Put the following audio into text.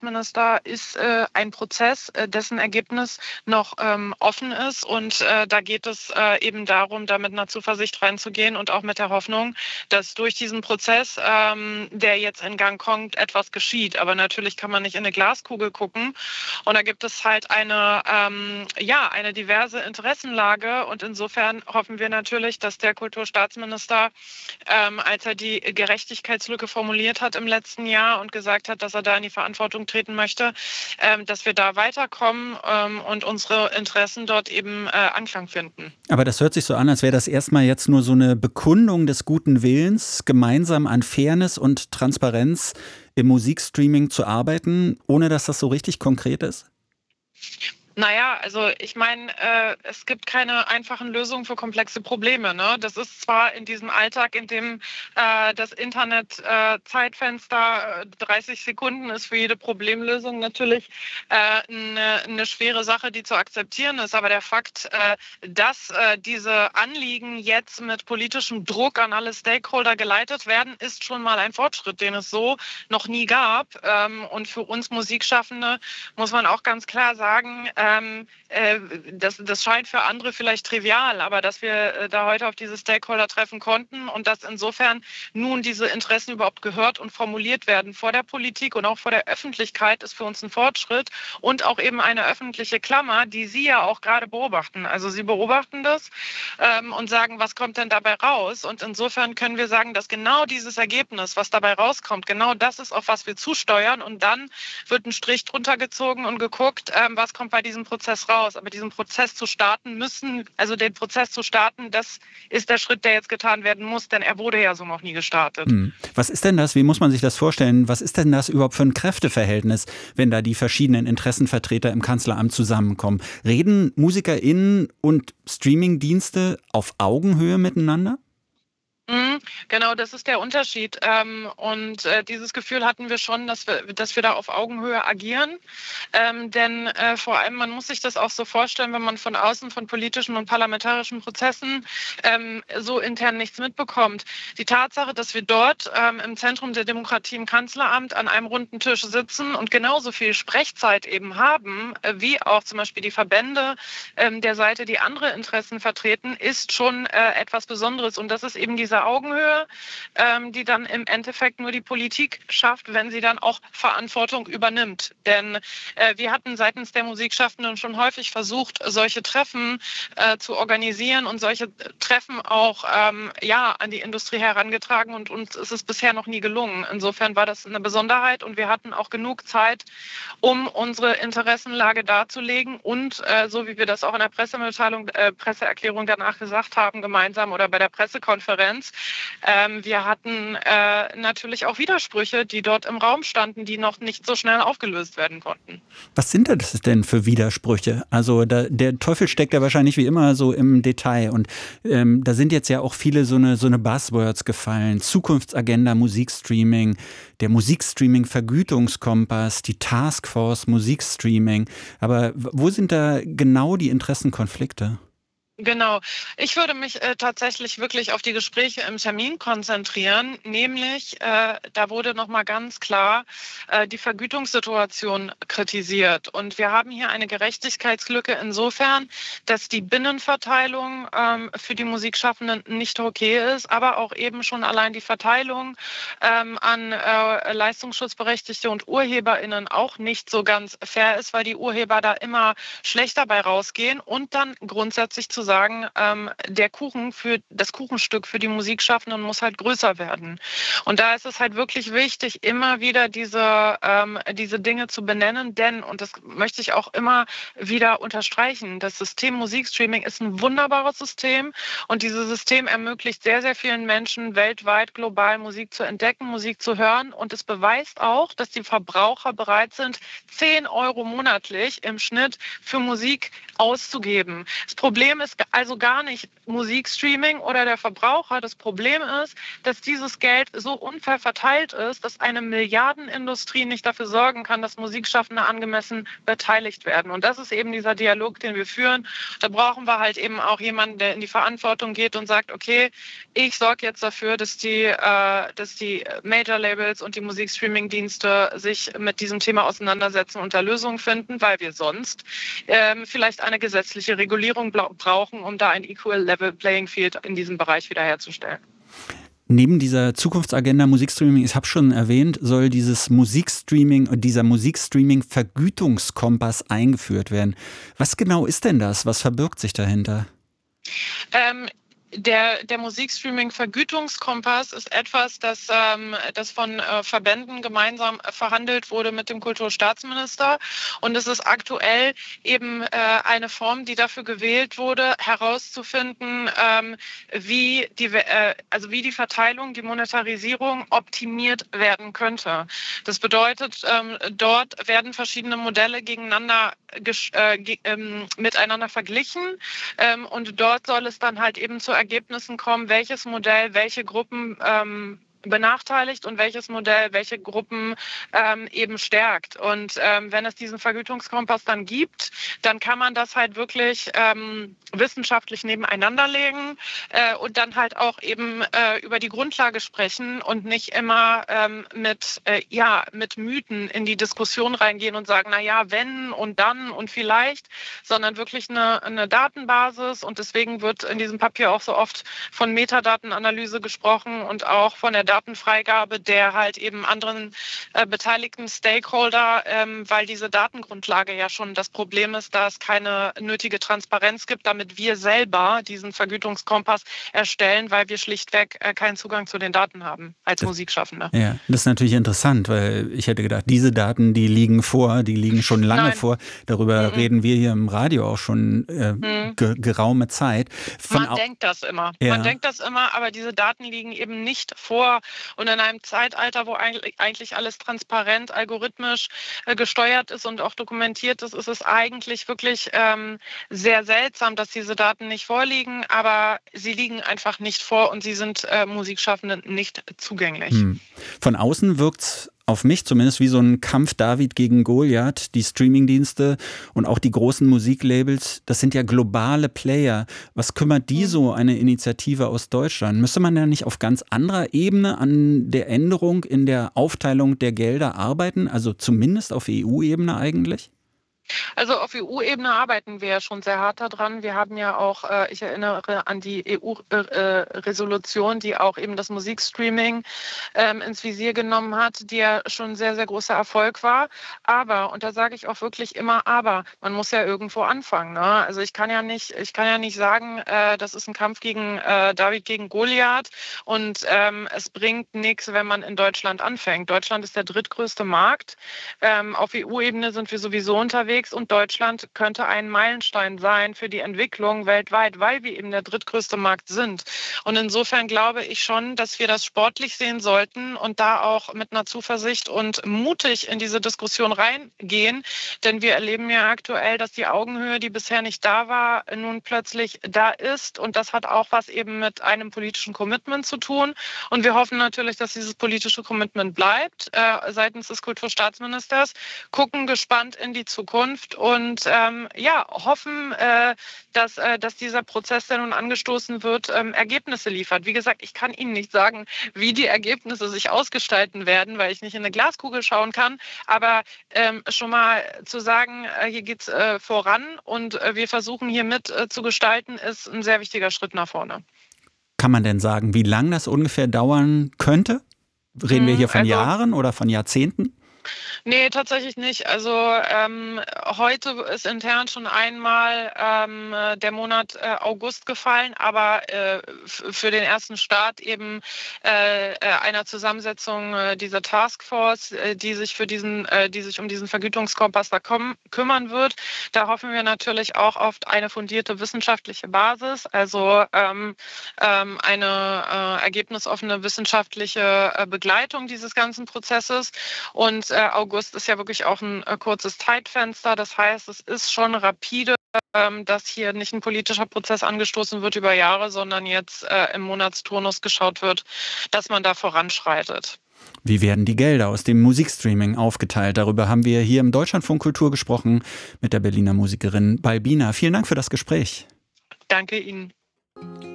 Kulturstaatsminister ist ein Prozess, dessen Ergebnis noch offen ist. Und da geht es eben darum, da mit einer Zuversicht reinzugehen und auch mit der Hoffnung, dass durch diesen Prozess, der jetzt in Gang kommt, etwas geschieht. Aber natürlich kann man nicht in eine Glaskugel gucken. Und da gibt es halt eine diverse Interessenlage. Und insofern hoffen wir natürlich, dass der Kulturstaatsminister, als er die Gerechtigkeitslücke formuliert hat im letzten Jahr und gesagt hat, dass er da in die Verantwortung treten möchte, dass wir da weiterkommen und unsere Interessen dort eben Anklang finden. Aber das hört sich so an, als wäre das erstmal jetzt nur so eine Bekundung des guten Willens, gemeinsam an Fairness und Transparenz im Musikstreaming zu arbeiten, ohne dass das so richtig konkret ist? Naja, also ich meine, es gibt keine einfachen Lösungen für komplexe Probleme. Ne? Das ist zwar in diesem Alltag, in dem das Internet Zeitfenster 30 Sekunden ist für jede Problemlösung natürlich eine schwere Sache, die zu akzeptieren ist. Aber der Fakt, dass diese Anliegen jetzt mit politischem Druck an alle Stakeholder geleitet werden, ist schon mal ein Fortschritt, den es so noch nie gab. Und für uns Musikschaffende muss man auch ganz klar sagen, das scheint für andere vielleicht trivial, aber dass wir da heute auf diese Stakeholder treffen konnten und dass insofern nun diese Interessen überhaupt gehört und formuliert werden vor der Politik und auch vor der Öffentlichkeit, ist für uns ein Fortschritt und auch eben eine öffentliche Klammer, die Sie ja auch gerade beobachten. Also Sie beobachten das und sagen, was kommt denn dabei raus? Und insofern können wir sagen, dass genau dieses Ergebnis, was dabei rauskommt, genau das ist, auf was wir zusteuern, und dann wird ein Strich drunter gezogen und geguckt, was kommt bei diesem Prozess raus. Aber diesen Prozess zu starten das ist der Schritt, der jetzt getan werden muss, denn er wurde ja so noch nie gestartet. Was ist denn das? Wie muss man sich das vorstellen? Was ist denn das überhaupt für ein Kräfteverhältnis, wenn da die verschiedenen Interessenvertreter im Kanzleramt zusammenkommen? Reden MusikerInnen und Streamingdienste auf Augenhöhe miteinander? Genau, das ist der Unterschied. Und dieses Gefühl hatten wir schon, dass wir da auf Augenhöhe agieren. Denn vor allem, man muss sich das auch so vorstellen, wenn man von außen von politischen und parlamentarischen Prozessen so intern nichts mitbekommt. Die Tatsache, dass wir dort im Zentrum der Demokratie im Kanzleramt an einem runden Tisch sitzen und genauso viel Sprechzeit eben haben, wie auch zum Beispiel die Verbände der Seite, die andere Interessen vertreten, ist schon etwas Besonderes. Und das ist eben diese Augenhöhe, die dann im Endeffekt nur die Politik schafft, wenn sie dann auch Verantwortung übernimmt. Denn wir hatten seitens der Musikschaffenden schon häufig versucht, solche Treffen zu organisieren und solche Treffen auch an die Industrie herangetragen, und uns ist es bisher noch nie gelungen. Insofern war das eine Besonderheit und wir hatten auch genug Zeit, um unsere Interessenlage darzulegen und so wie wir das auch in der Presseerklärung danach gesagt haben, gemeinsam oder bei der Pressekonferenz, wir hatten natürlich auch Widersprüche, die dort im Raum standen, die noch nicht so schnell aufgelöst werden konnten. Was sind das denn für Widersprüche? Also der Teufel steckt ja wahrscheinlich wie immer so im Detail, und da sind jetzt ja auch viele so eine Buzzwords gefallen. Zukunftsagenda Musikstreaming, der Musikstreaming-Vergütungskompass, die Taskforce Musikstreaming. Aber wo sind da genau die Interessenkonflikte? Genau. Ich würde mich tatsächlich wirklich auf die Gespräche im Termin konzentrieren, nämlich da wurde nochmal ganz klar die Vergütungssituation kritisiert. Und wir haben hier eine Gerechtigkeitslücke insofern, dass die Binnenverteilung für die Musikschaffenden nicht okay ist, aber auch eben schon allein die Verteilung an Leistungsschutzberechtigte und UrheberInnen auch nicht so ganz fair ist, weil die Urheber da immer schlechter bei rausgehen, und dann grundsätzlich zu sagen, das Kuchenstück für die Musikschaffenden muss halt größer werden. Und da ist es halt wirklich wichtig, immer wieder diese Dinge zu benennen, denn, und das möchte ich auch immer wieder unterstreichen, das System Musikstreaming ist ein wunderbares System, und dieses System ermöglicht sehr, sehr vielen Menschen weltweit, global Musik zu entdecken, Musik zu hören, und es beweist auch, dass die Verbraucher bereit sind, 10 € monatlich im Schnitt für Musik auszugeben. Das Problem ist ist also gar nicht Musikstreaming oder der Verbraucher. Das Problem ist, dass dieses Geld so unfair verteilt ist, dass eine Milliardenindustrie nicht dafür sorgen kann, dass Musikschaffende angemessen beteiligt werden. Und das ist eben dieser Dialog, den wir führen. Da brauchen wir halt eben auch jemanden, der in die Verantwortung geht und sagt, okay, ich sorge jetzt dafür, dass die Major-Labels und die Musikstreaming-Dienste sich mit diesem Thema auseinandersetzen und da Lösungen finden, weil wir sonst vielleicht eine gesetzliche Regulierung brauchen, um da ein Equal Level Playing Field in diesem Bereich wiederherzustellen. Neben dieser Zukunftsagenda Musikstreaming, ich habe schon erwähnt, soll dieser Musikstreaming-Vergütungskompass eingeführt werden. Was genau ist denn das? Was verbirgt sich dahinter? Der Musikstreaming-Vergütungskompass ist etwas, das von Verbänden gemeinsam verhandelt wurde mit dem Kulturstaatsminister. Und es ist aktuell eben eine Form, die dafür gewählt wurde, herauszufinden, wie die Verteilung, die Monetarisierung optimiert werden könnte. Das bedeutet, dort werden verschiedene Modelle miteinander verglichen. Und dort soll es dann halt eben zu Ergebnissen kommen, welches Modell welche Gruppen benachteiligt und welches Modell welche Gruppen eben stärkt. Und wenn es diesen Vergütungskompass dann gibt, dann kann man das halt wirklich wissenschaftlich nebeneinander legen und dann halt auch eben über die Grundlage sprechen und nicht immer mit Mythen in die Diskussion reingehen und sagen, naja, wenn und dann und vielleicht, sondern wirklich eine Datenbasis. Und deswegen wird in diesem Papier auch so oft von Metadatenanalyse gesprochen und auch von der Datenfreigabe der halt eben anderen beteiligten Stakeholder, weil diese Datengrundlage ja schon das Problem ist, dass es keine nötige Transparenz gibt, damit wir selber diesen Vergütungskompass erstellen, weil wir schlichtweg keinen Zugang zu den Daten haben als Musikschaffende. Ja, das ist natürlich interessant, weil ich hätte gedacht, diese Daten, die liegen schon lange vor. Darüber reden wir hier im Radio auch schon geraume Zeit. Man denkt das immer. Ja. Man denkt das immer, aber diese Daten liegen eben nicht vor. Und in einem Zeitalter, wo eigentlich alles transparent, algorithmisch gesteuert ist und auch dokumentiert ist, ist es eigentlich wirklich sehr seltsam, dass diese Daten nicht vorliegen, aber sie liegen einfach nicht vor und sie sind Musikschaffenden nicht zugänglich. Von außen wirkt es auf mich zumindest wie so ein Kampf David gegen Goliath. Die Streamingdienste und auch die großen Musiklabels, das sind ja globale Player. Was kümmert die so eine Initiative aus Deutschland? Müsste man da nicht auf ganz anderer Ebene an der Änderung in der Aufteilung der Gelder arbeiten? Also zumindest auf EU-Ebene eigentlich? Also auf EU-Ebene arbeiten wir ja schon sehr hart daran. Wir haben ja auch, ich erinnere an die EU-Resolution, die auch eben das Musikstreaming ins Visier genommen hat, die ja schon sehr, sehr großer Erfolg war. Aber, und da sage ich auch wirklich immer aber, man muss ja irgendwo anfangen. Ne? Also ich kann ja nicht sagen, das ist ein Kampf gegen David gegen Goliath und es bringt nichts, wenn man in Deutschland anfängt. Deutschland ist der drittgrößte Markt. Auf EU-Ebene sind wir sowieso unterwegs. Und Deutschland könnte ein Meilenstein sein für die Entwicklung weltweit, weil wir eben der drittgrößte Markt sind. Und insofern glaube ich schon, dass wir das sportlich sehen sollten und da auch mit einer Zuversicht und mutig in diese Diskussion reingehen. Denn wir erleben ja aktuell, dass die Augenhöhe, die bisher nicht da war, nun plötzlich da ist. Und das hat auch was eben mit einem politischen Commitment zu tun. Und wir hoffen natürlich, dass dieses politische Commitment bleibt seitens des Kulturstaatsministers, gucken gespannt in die Zukunft und hoffen, dass dieser Prozess, der nun angestoßen wird, Ergebnisse liefert. Wie gesagt, ich kann Ihnen nicht sagen, wie die Ergebnisse sich ausgestalten werden, weil ich nicht in eine Glaskugel schauen kann, aber schon mal zu sagen, hier geht es voran und wir versuchen hier mit zu gestalten, ist ein sehr wichtiger Schritt nach vorne. Kann man denn sagen, wie lange das ungefähr dauern könnte? Reden wir hier von Jahren oder von Jahrzehnten? Nee, tatsächlich nicht. Also heute ist intern schon einmal der Monat August gefallen, aber für den ersten Start eben einer Zusammensetzung dieser Taskforce, die sich um diesen Vergütungskompass da kümmern wird. Da hoffen wir natürlich auch auf eine fundierte wissenschaftliche Basis, also eine ergebnisoffene wissenschaftliche Begleitung dieses ganzen Prozesses. Und August ist ja wirklich auch ein kurzes Zeitfenster. Das heißt, es ist schon rapide. dass hier nicht ein politischer Prozess angestoßen wird über Jahre, sondern jetzt im Monatsturnus geschaut wird, dass man da voranschreitet. Wie werden die Gelder aus dem Musikstreaming aufgeteilt? Darüber haben wir hier im Deutschlandfunk Kultur gesprochen mit der Berliner Musikerin Balbina. Vielen Dank für das Gespräch. Danke Ihnen.